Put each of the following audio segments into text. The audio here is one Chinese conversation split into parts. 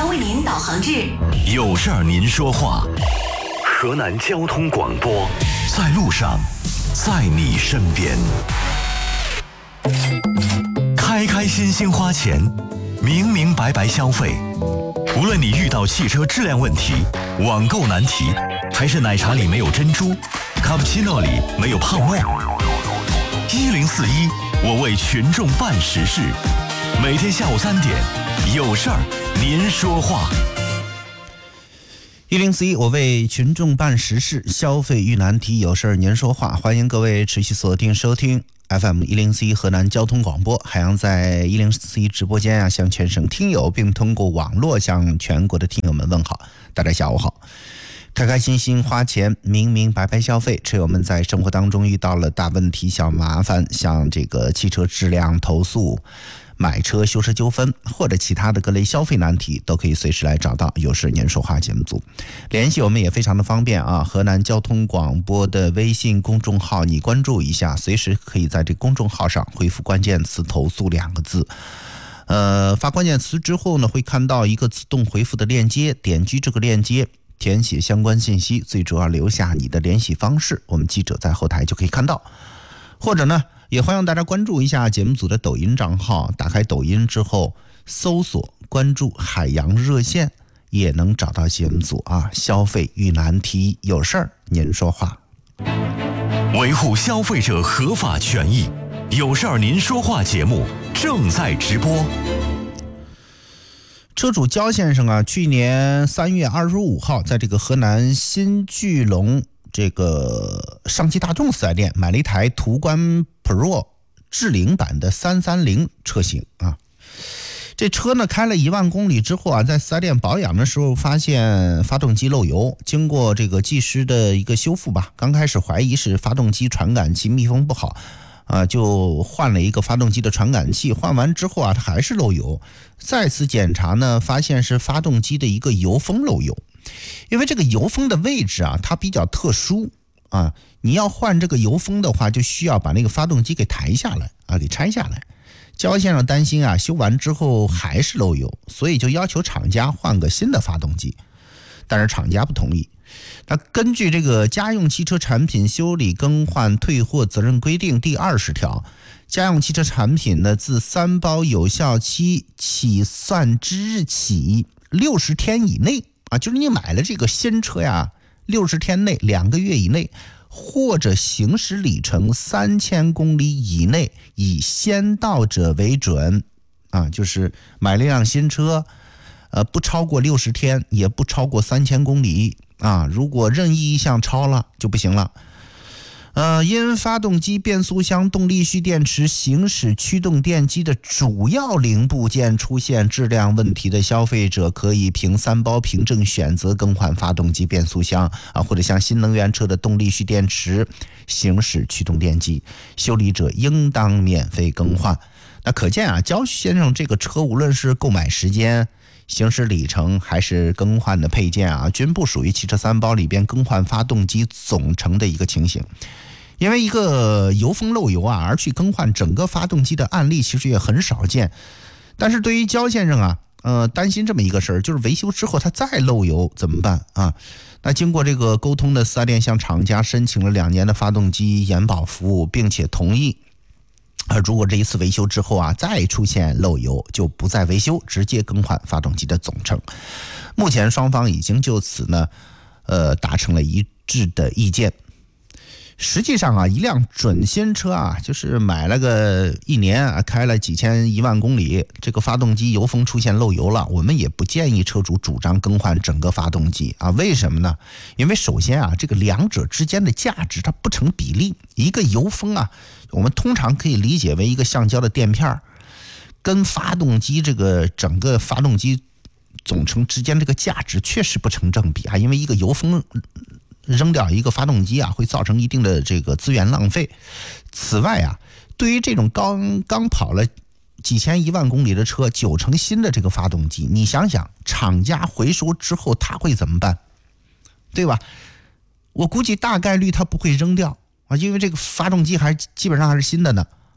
将为您导航至有事儿您说话。河南交通广播，在路上，在你身边。开开心心花钱，明明白白消费。无论你遇到汽车质量问题、网购难题，还是奶茶里没有珍珠，卡布奇诺里没有胖味，1041，我为群众办实事。每天下午3点，有事儿您说话。 1041，我为群众办实事，消费遇难题，有事儿您说话。欢迎各位持续锁定收听 FM 1041河南交通广播，海洋在1041直播间向全省听友并通过网络向全国的听友们问好。大家下午好。开开心心花钱，明明白白消费。车友们在生活当中遇到了大问题、小麻烦，像这个汽车质量投诉、买车修车纠纷或者其他的各类消费难题，都可以随时来找到有事您说话节目组。联系我们也非常的方便啊，河南交通广播的微信公众号你关注一下，随时可以在这公众号上回复关键词投诉2个字。发关键词之后呢，会看到一个自动回复的链接，点击这个链接填写相关信息，最主要留下你的联系方式，我们记者在后台就可以看到。或者呢，也欢迎大家关注一下节目组的抖音账号，打开抖音之后搜索关注海洋热线，也能找到节目组啊。消费遇难题，有事儿您说话。 维护消费者合法权益，有事儿您说话节目正在直播。 车主焦先生啊，去年3月25号在这个河南新巨龙这个上汽大众4S店买了一台途观 Pro 智领版的330车型啊。这车呢开了1万公里之后啊，在4S店保养的时候发现发动机漏油，经过这个技师的一个修复吧，刚开始怀疑是发动机传感器密封不好就换了一个发动机的传感器，换完之后啊，它还是漏油。再次检查呢，发现是发动机的一个油封漏油。因为这个油封的位置啊，它比较特殊啊，你要换这个油封的话，就需要把那个发动机给抬下来啊，给拆下来。焦先生担心啊，修完之后还是漏油，所以就要求厂家换个新的发动机，但是厂家不同意。那根据这个家用汽车产品修理更换退货责任规定第20条，家用汽车产品呢，自3包有效期起算之日起60天以内啊，就是你买了这个新车呀，60天内2个月以内，或者行驶里程3000公里以内，以先到者为准啊，就是买了一辆新车，不超过60天，也不超过3000公里啊，如果任意一项超了就不行了。因发动机、变速箱、动力蓄电池、行驶驱动电机的主要零部件出现质量问题的消费者，可以凭3包凭证选择更换发动机、变速箱啊，或者像新能源车的动力蓄电池、行驶驱动电机，修理者应当免费更换。那可见啊，焦先生这个车无论是购买时间、行驶里程还是更换的配件啊，均不属于汽车3包里边更换发动机总成的一个情形。因为一个油封漏油啊，而去更换整个发动机的案例其实也很少见。但是对于焦先生啊，担心这么一个事儿，就是维修之后它再漏油怎么办啊？那经过这个沟通的4S店向厂家申请了2年的发动机延保服务，并且同意如果这一次维修之后啊，再出现漏油，就不再维修，直接更换发动机的总成。目前双方已经就此呢，达成了一致的意见。实际上啊，一辆准新车啊，就是买了个1年啊，开了几千1万公里，这个发动机油封出现漏油了，我们也不建议车主主张更换整个发动机啊。为什么呢？因为首先啊，这个两者之间的价值它不成比例。一个油封啊，我们通常可以理解为一个橡胶的垫片，跟发动机这个整个发动机总成之间这个价值确实不成正比啊。因为一个油封扔掉一个发动机啊，会造成一定的这个资源浪费。此外啊，对于这种刚跑了几千1万公里的车，9成新的这个发动机，你想想厂家回收之后他会怎么办，对吧？我估计大概率他不会扔掉啊，因为这个发动机基本上还是新的呢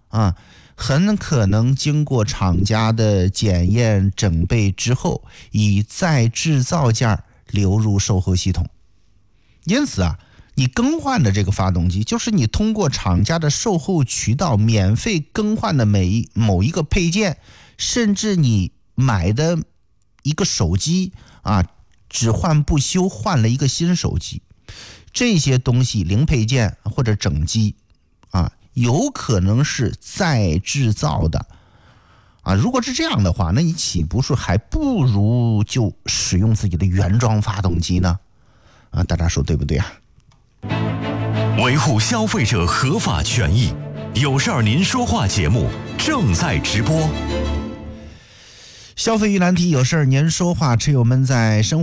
啊，很可能经过厂家的检验整备之后，以再制造件流入售后系统。因此啊，你更换的这个发动机，就是你通过厂家的售后渠道免费更换的某一个配件，甚至你买的一个手机啊，只换不修换了一个新手机，这些东西零配件或者整机啊，有可能是再制造的啊。如果是这样的话，那你岂不是还不如就使用自己的原装发动机呢？啊，大家说对不对啊？ 维护消费者合法权益，有事儿您说话节目正在直播。 消费一难题，有事儿您说话，车友们在生活